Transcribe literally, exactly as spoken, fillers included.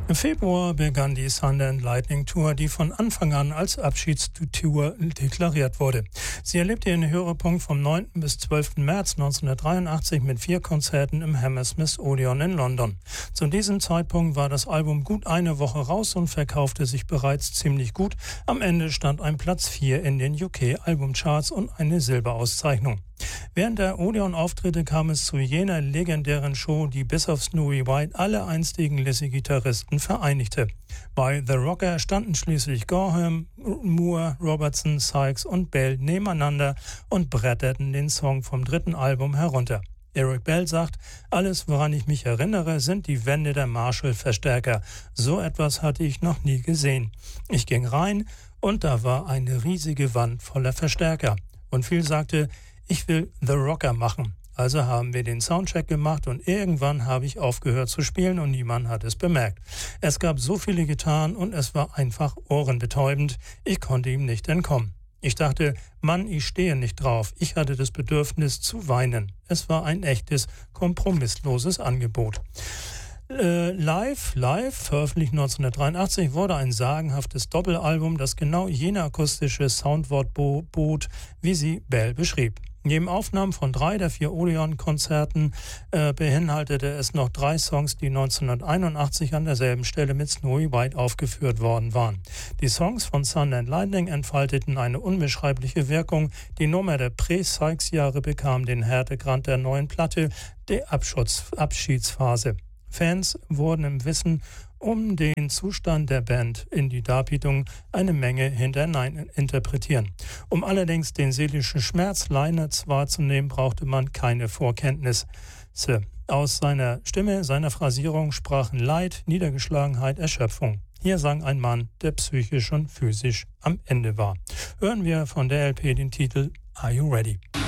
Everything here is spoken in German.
Im Februar begann die Thunder and Lightning Tour, die von Anfang an als Abschiedstour deklariert wurde. Sie erlebte ihren Höhepunkt vom neunten bis zwölften März neunzehnhundertdreiundachtzig mit vier Konzerten im Hammersmith Odeon in London. Zu diesem Zeitpunkt war das Album gut eine Woche raus und verkaufte sich bereits ziemlich gut. Am Ende stand ein Platz vier in den U K-Albumcharts und eine Silberauszeichnung. Während der Odeon-Auftritte kam es zu jener legendären Show, die bis auf Snowy White alle einstigen Lizzy-Gitarristen vereinigte. Bei The Rocker standen schließlich Gorham, Moore, Robertson, Sykes und Bell nebeneinander und bretterten den Song vom dritten Album herunter. Eric Bell sagt, alles, woran ich mich erinnere, sind die Wände der Marshall-Verstärker. So etwas hatte ich noch nie gesehen. Ich ging rein und da war eine riesige Wand voller Verstärker. Und Phil sagte, ich will The Rocker machen. Also haben wir den Soundcheck gemacht und irgendwann habe ich aufgehört zu spielen und niemand hat es bemerkt. Es gab so viele Gitarren und es war einfach ohrenbetäubend. Ich konnte ihm nicht entkommen. Ich dachte, Mann, ich stehe nicht drauf. Ich hatte das Bedürfnis zu weinen. Es war ein echtes, kompromissloses Angebot. Äh, live, live, veröffentlicht neunzehnhundertdreiundachtzig, wurde ein sagenhaftes Doppelalbum, das genau jene akustische Soundwort bo- bot, wie sie Bell beschrieb. Neben Aufnahmen von drei der vier Odeon-Konzerten äh, beinhaltete es noch drei Songs, die neunzehnhunderteinundachtzig an derselben Stelle mit Snowy White aufgeführt worden waren. Die Songs von Thunder and Lightning entfalteten eine unbeschreibliche Wirkung. Die Nummer der Prä-Sykes-Jahre bekam den Härtegrad der neuen Platte, der Abschutz- Abschiedsphase. Fans wurden im Wissen um den Zustand der Band in die Darbietung eine Menge hinein interpretieren. Um allerdings den seelischen Schmerz Leiners wahrzunehmen, brauchte man keine Vorkenntnisse. Aus seiner Stimme, seiner Phrasierung sprachen Leid, Niedergeschlagenheit, Erschöpfung. Hier sang ein Mann, der psychisch und physisch am Ende war. Hören wir von der L P den Titel Are You Ready?